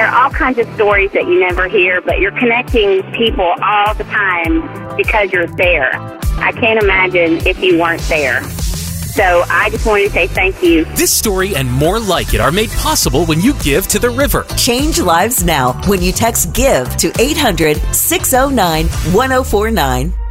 are all kinds of stories that you never hear, but you're connecting people all the time because you're there. I can't imagine if you weren't there. So I just wanted to say thank you. This story and more like it are made possible when you give to the river. Change lives now when you text GIVE to 800-609-1049.